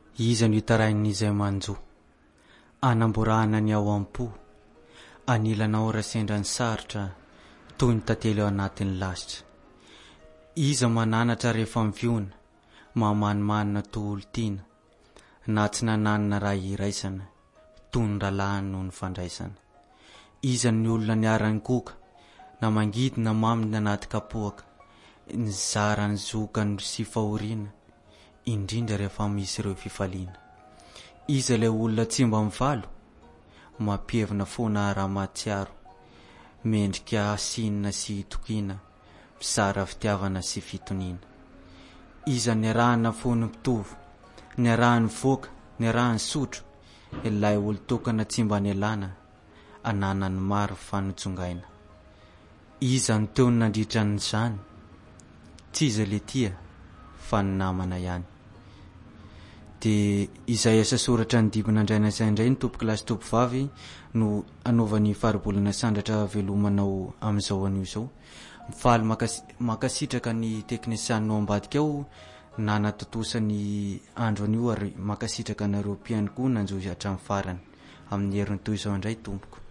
Iza no itarain'izay manjo, anamborahana ny ao am-po, anilana ora sendra ny sarotra toy ny tantely ao anatin'ny lasitra. Iza mananatra rehefa miviona, mamanimanina toolitiana, na tsy nananina raha iraisana toy ny ralahany noho ny fandraisana. Iza ny olona niarany koka, na mangidina maminy anaty kapoaka, ny zarany zokany sy fahoriana, indrindra rehefa misy ireo fifaliana. Iza ilay olona tsy mba mivalo, mampievina foana ara-matsiaro, mendrika asinina sy tokiana, mizara fitiavana sy fitoniana. Iza niarahana foana mpitovy, niarahany voaka, niarahany sotro, ilay olo-tokana tsy mba nialana, ananany maro fanontsongaina. Iza ny teo nandritra n'izany, tsy iza le tia fa ny namana ihany. De izay asa soratra ny dibin'andraina saindray ny tompo-kilasy tompovavy no anaovan'ny faribolana sandratra velomanao amin'izao anio izao. Mifaly makasitraka ny teknisianao ambadika ao nanatotosany andro anio, ary makasitraka nareo mpiany koa nanjoy hatramin'ny farany amin'ny herin'ny toy izao indray tompoko.